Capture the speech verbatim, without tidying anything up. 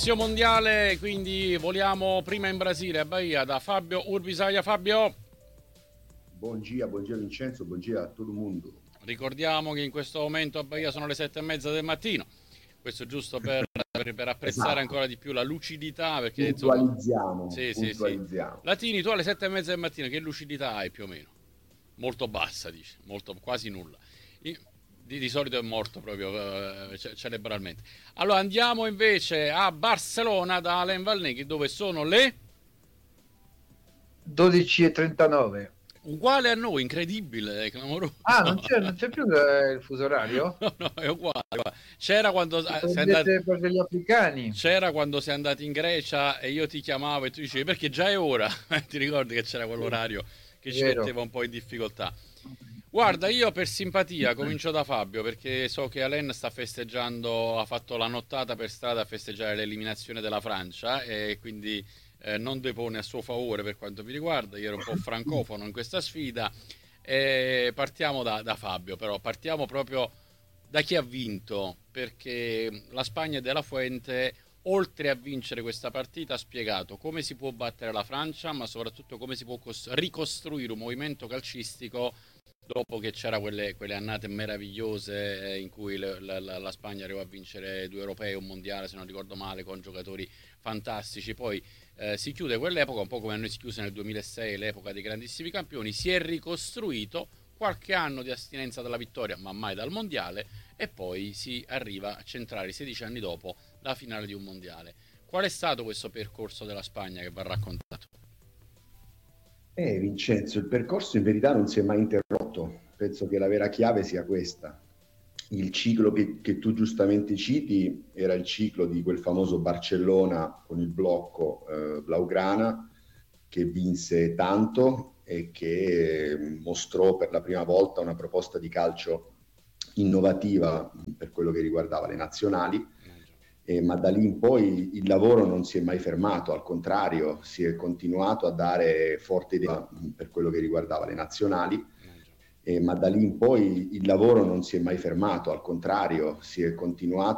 Inizio mondiale, quindi voliamo prima in Brasile, a Bahia, da Fabio Urbisaia. Fabio, Buongiorno, buongiorno Vincenzo, buongiorno a tutto il mondo. ricordiamo che in questo momento a Bahia sono le sette e mezza del mattino. Questo giusto per, per, per apprezzare Esatto, ancora di più la lucidità, perché insomma, puntualizziamo, sì, sì, sì. puntualizziamo. Latini, tu alle sette e mezza del mattino che lucidità hai più o meno? Molto bassa, dici, molto, quasi nulla. I- Di, di solito è morto proprio eh, ce- cerebralmente. Allora andiamo invece a Barcellona da Alen Valneghi, dove sono le dodici e trentanove. uguale a noi, incredibile, è clamoroso. Ah, non c'è, non c'è più eh, il fuso orario? No, no, è uguale. Guarda. C'era quando Ci ah, sei andato, prendete per degli africani? c'era quando sei andato in Grecia e io ti chiamavo e tu dicevi perché già è ora. Ti ricordi che c'era Sì, quell'orario che è ci vero. metteva un po' in difficoltà? Guarda, io per simpatia comincio da Fabio perché so che Alain sta festeggiando, ha fatto la nottata per strada a festeggiare l'eliminazione della Francia e quindi eh, non depone a suo favore per quanto mi riguarda. Io ero un po' francofono in questa sfida. E partiamo da, da Fabio, però partiamo proprio da chi ha vinto, perché la Spagna della Fuente, oltre a vincere questa partita, ha spiegato come si può battere la Francia, ma soprattutto come si può cos- ricostruire un movimento calcistico dopo che c'era quelle, quelle annate meravigliose eh, in cui le- la, la- la Spagna arrivò a vincere due europei e un mondiale, se non ricordo male, con giocatori fantastici. Poi eh, si chiude quell'epoca, un po' come a noi si chiuse nel duemilasei l'epoca dei grandissimi campioni, si è ricostruito qualche anno di astinenza dalla vittoria, ma mai dal mondiale, e poi si arriva a centrare sedici anni dopo la finale di un mondiale. Qual è stato questo percorso della Spagna che va raccontato? Eh, Vincenzo, il percorso in verità non si è mai interrotto. Penso che la vera chiave sia questa. Il ciclo che, che tu giustamente citi era il ciclo di quel famoso Barcellona con il blocco eh, Blaugrana che vinse tanto e che eh, mostrò per la prima volta una proposta di calcio innovativa per quello che riguardava le nazionali. Eh, ma da lì in poi il lavoro non si è mai fermato, al contrario, si è continuato a dare forte idea per quello che riguardava le nazionali, eh, ma da lì in poi il lavoro non si è mai fermato, al contrario, si è continuato